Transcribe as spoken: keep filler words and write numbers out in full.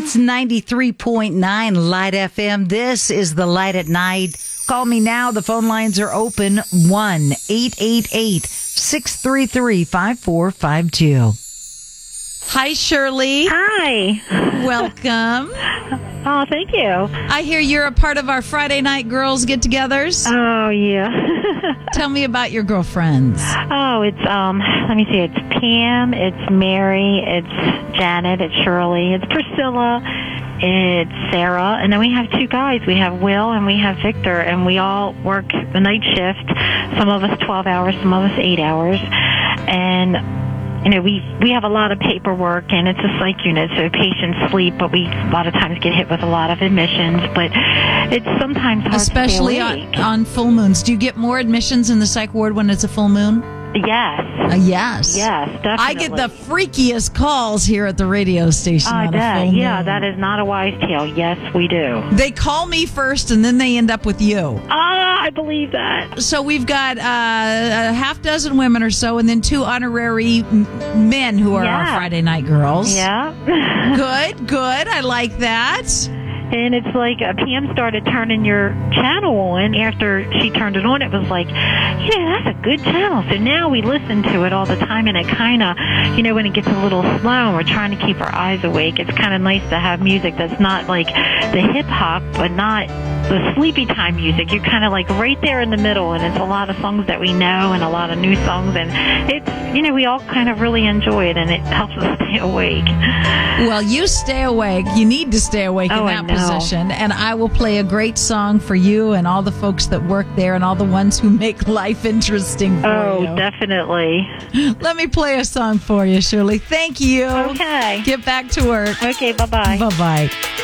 It's ninety-three point nine Light F M. This is the Light at Night. Call me now. The phone lines are open. one eight eight eight, six three three, five four five two. Hi, Shirley. Hi. Welcome. Oh, thank you. I hear you're a part of our Friday night girls get-togethers. Oh, yeah. Tell me about your girlfriends. Oh, it's, um, let me see, it's Pam, it's Mary, it's Janet, it's Shirley, it's Priscilla, it's Sarah, and then we have two guys. We have Will and we have Victor, and we all work the night shift. Some of us twelve hours, some of us eight hours. And you know, we, we have a lot of paperwork, and it's a psych unit, so patients sleep, but we a lot of times get hit with a lot of admissions. But it's sometimes hard Especially to stay awake. on, on full moons. Do you get more admissions in the psych ward when it's a full moon? Yes. Uh, yes. Yes, definitely. I get the freakiest calls here at the radio station I on a bet. full moon. Yeah, that is not a wise tale. Yes, we do. They call me first, and then they end up with you. Ah, I believe that. So we've got uh, a half dozen women or so, and then two honorary m- men who are Yeah. our Friday night girls. Yeah. Good, good. I like that. And it's like uh, Pam started turning your channel on. After she turned it on, it was like, yeah, that's a good channel. So now we listen to it all the time, and it kind of, you know, when it gets a little slow and we're trying to keep our eyes awake, it's kind of nice to have music that's not like the hip-hop, but not the sleepy time music. You're kind of like right there in the middle, and it's a lot of songs that we know and a lot of new songs, and it's, you know, we all kind of really enjoy it, and it helps us stay awake. Well, you stay awake. You need to stay awake Oh, in I that know. position. And I will play a great song for you and all the folks that work there and all the ones who make life interesting for Oh, you. definitely. Let me play a song for you, Shirley. Thank you. Okay. Get back to work. Okay, bye-bye. Bye-bye.